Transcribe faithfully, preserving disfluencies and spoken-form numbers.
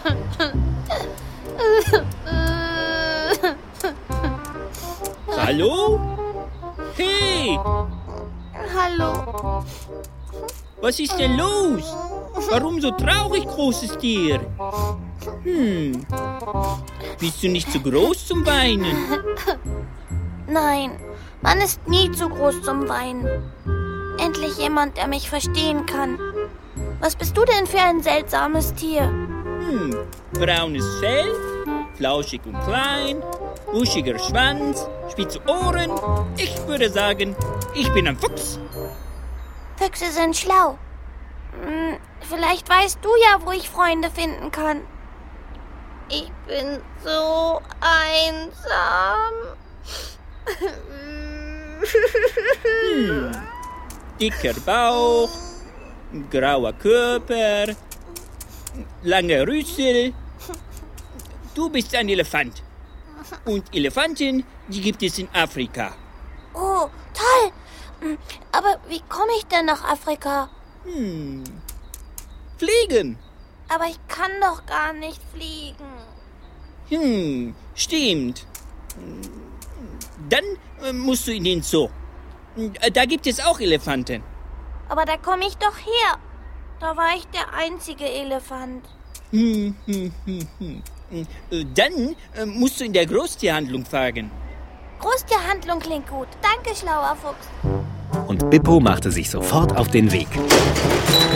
Hallo? Hey! Hallo. Was ist denn los? Warum so traurig, großes Tier? Hm. Bist du nicht zu groß zum Weinen? Nein, man ist nie zu groß zum Weinen. Endlich jemand, der mich verstehen kann. Was bist du denn für ein seltsames Tier? Hm. Braunes Fell, flauschig und klein, buschiger Schwanz, spitze Ohren. Ich würde sagen, ich bin ein Fuchs. Füchse sind schlau. Hm, vielleicht weißt du ja, wo ich Freunde finden kann. Ich bin so einsam. Hm. Dicker Bauch, grauer Körper, lange Rüssel. Du bist ein Elefant. Und Elefanten, die gibt es in Afrika. Oh, toll. Aber wie komme ich denn nach Afrika? Hm. Fliegen. Aber ich kann doch gar nicht fliegen. Hm, stimmt. Dann äh, musst du in den Zoo. Da gibt es auch Elefanten. Aber da komme ich doch her. Da war ich der einzige Elefant. Hm, hm, hm, hm. Dann äh, musst du in der Großtierhandlung fragen. Großtierhandlung klingt gut. Danke, schlauer Fuchs. Und Bippo machte sich sofort auf den Weg.